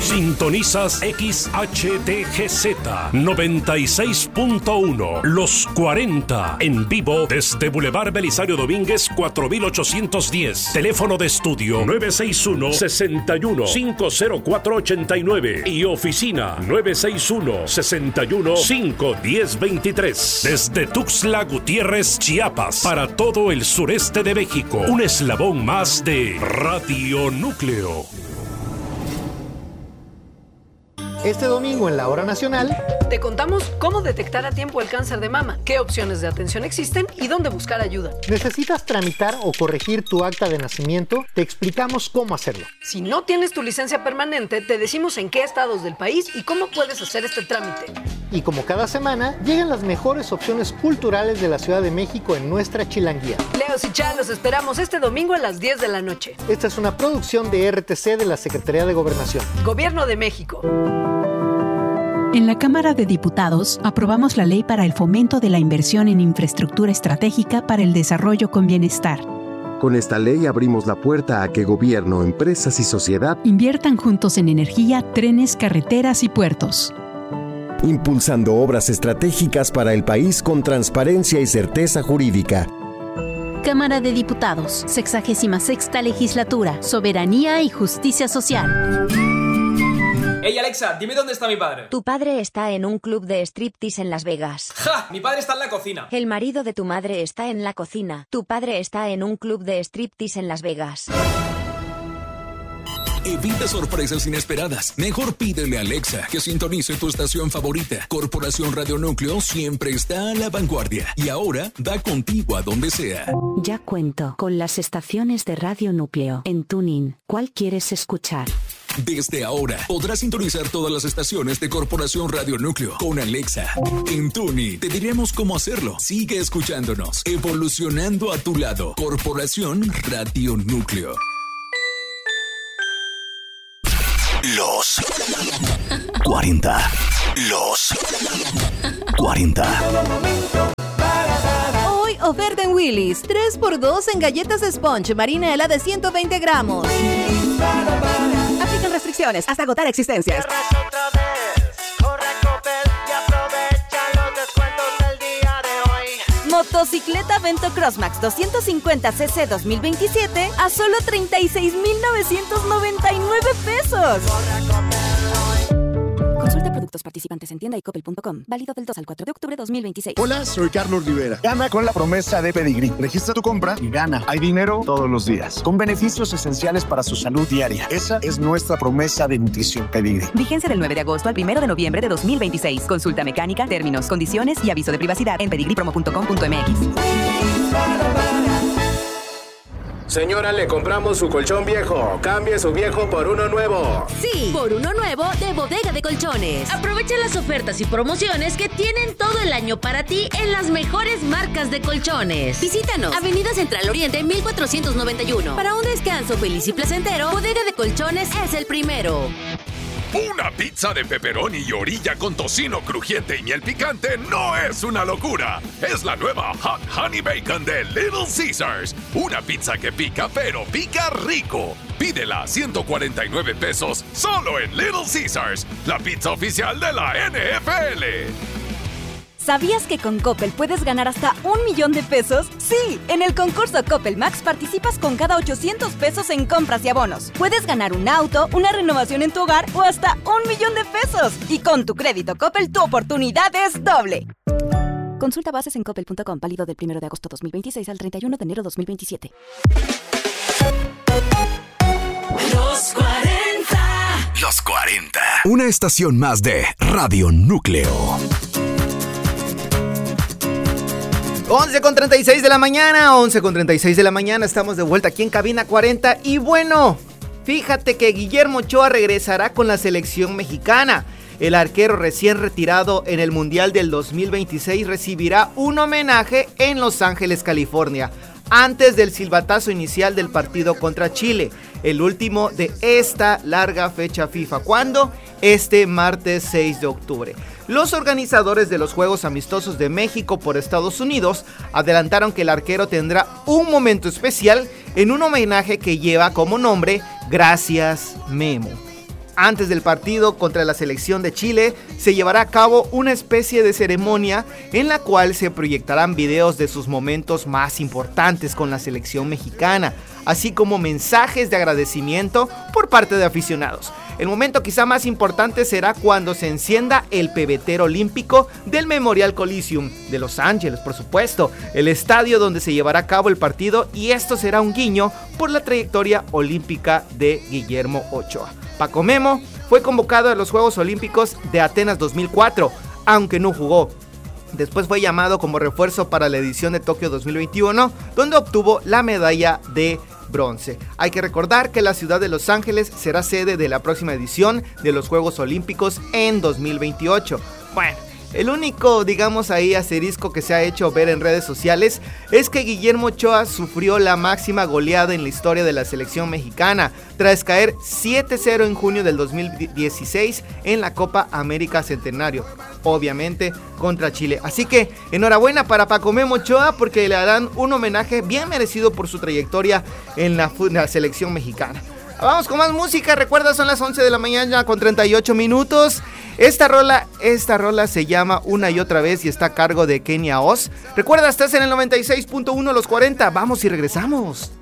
Sintonizas XHTGZ 96.1 Los 40 en vivo desde Boulevard Belisario Domínguez 4810. Teléfono de estudio 961-61-50489 y oficina 961-61-51023. Desde Tuxtla Gutiérrez, Chiapas, para todo el sureste de México. Un eslabón más de Radio Núcleo. Este domingo en la Hora Nacional te contamos cómo detectar a tiempo el cáncer de mama, qué opciones de atención existen y dónde buscar ayuda. ¿Necesitas tramitar o corregir tu acta de nacimiento? Te explicamos cómo hacerlo. Si no tienes tu licencia permanente, te decimos en qué estados del país y cómo puedes hacer este trámite. Y como cada semana, llegan las mejores opciones culturales de la Ciudad de México en nuestra chilanguía. Leos y Chá, los esperamos este domingo a las 10 de la noche. Esta es una producción de RTC de la Secretaría de Gobernación. Gobierno de México. En la Cámara de Diputados aprobamos la Ley para el Fomento de la Inversión en Infraestructura Estratégica para el Desarrollo con Bienestar. Con esta ley abrimos la puerta a que gobierno, empresas y sociedad inviertan juntos en energía, trenes, carreteras y puertos. Impulsando obras estratégicas para el país con transparencia y certeza jurídica. Cámara de Diputados, 66ª Legislatura, Soberanía y Justicia Social. Hey Alexa, dime dónde está mi padre. Tu padre está en un club de striptease en Las Vegas. ¡Ja! Mi padre está en la cocina. El marido de tu madre está en la cocina. Tu padre está en un club de striptease en Las Vegas. Evita sorpresas inesperadas. Mejor pídele a Alexa que sintonice tu estación favorita. Corporación Radio Núcleo siempre está a la vanguardia y ahora va contigo a donde sea. Ya cuento con las estaciones de Radio Núcleo en TuneIn. ¿Cuál quieres escuchar? Desde ahora podrás sintonizar todas las estaciones de Corporación Radio Núcleo con Alexa. En TuneIn te diremos cómo hacerlo. Sigue escuchándonos, evolucionando a tu lado. Corporación Radio Núcleo. Los 40. Los 40. Hoy oferta en Willy's. 3x2 en galletas Sponge Marinela de 120 gramos. Aplican restricciones hasta agotar existencias. Motocicleta Vento Crossmax 250cc 2027 a solo 36,999 pesos. Consulta productos participantes en tienda y coppel.com. Válido del 2 al 4 de octubre 2026. Hola, soy Carlos Rivera. Gana con la promesa de Pedigrí. Registra tu compra y gana. Hay dinero todos los días, con beneficios esenciales para su salud diaria. Esa es nuestra promesa de nutrición Pedigrí. Vigencia del 9 de agosto al 1 de noviembre de 2026. Consulta mecánica, términos, condiciones y aviso de privacidad en pedigripromo.com.mx. Señora, le compramos su colchón viejo. Cambie su viejo por uno nuevo. Sí, por uno nuevo de Bodega de Colchones. Aprovecha las ofertas y promociones que tienen todo el año para ti en las mejores marcas de colchones. Visítanos, Avenida Central Oriente 1491. Para un descanso feliz y placentero, Bodega de Colchones es el primero. Una pizza de pepperoni y orilla con tocino crujiente y miel picante no es una locura. Es la nueva Hot Honey Bacon de Little Caesars. Una pizza que pica, pero pica rico. Pídela a 149 pesos solo en Little Caesars, la pizza oficial de la NFL. ¿Sabías que con Coppel puedes ganar hasta 1,000,000 de pesos? Sí, en el concurso Coppel Max participas con cada 800 pesos en compras y abonos. Puedes ganar un auto, una renovación en tu hogar o hasta 1,000,000 de pesos. Y con tu crédito Coppel, tu oportunidad es doble. Consulta bases en coppel.com, válido del 1 de agosto 2026 al 31 de enero 2027. Los 40. Los 40. Una estación más de Radio Núcleo. 11:36 de la mañana, 11:36 de la mañana, estamos de vuelta aquí en Cabina 40 y bueno, fíjate que Guillermo Ochoa regresará con la selección mexicana. El arquero recién retirado en el Mundial del 2026 recibirá un homenaje en Los Ángeles, California, antes del silbatazo inicial del partido contra Chile, el último de esta larga fecha FIFA. ¿Cuándo? Este martes 6 de octubre. Los organizadores de los Juegos Amistosos de México por Estados Unidos adelantaron que el arquero tendrá un momento especial en un homenaje que lleva como nombre Gracias Memo. Antes del partido contra la selección de Chile, se llevará a cabo una especie de ceremonia en la cual se proyectarán videos de sus momentos más importantes con la selección mexicana, así como mensajes de agradecimiento por parte de aficionados. El momento quizá más importante será cuando se encienda el pebetero olímpico del Memorial Coliseum de Los Ángeles, por supuesto, el estadio donde se llevará a cabo el partido, y esto será un guiño por la trayectoria olímpica de Guillermo Ochoa. Paco Memo fue convocado a los Juegos Olímpicos de Atenas 2004, aunque no jugó. Después fue llamado como refuerzo para la edición de Tokio 2021, donde obtuvo la medalla de bronce. Hay que recordar que la ciudad de Los Ángeles será sede de la próxima edición de los Juegos Olímpicos en 2028. Bueno, el único, digamos ahí, asterisco que se ha hecho ver en redes sociales es que Guillermo Ochoa sufrió la máxima goleada en la historia de la selección mexicana, tras caer 7-0 en junio del 2016 en la Copa América Centenario, obviamente contra Chile. Así que enhorabuena para Paco Memo Ochoa, porque le harán un homenaje bien merecido por su trayectoria en la selección mexicana. Vamos con más música. Recuerda, son las 11 de la mañana con 38 minutos. Esta rola se llama Una y Otra Vez y está a cargo de Kenia Oz. Recuerda, estás en el 96.1 Los 40. Vamos y regresamos.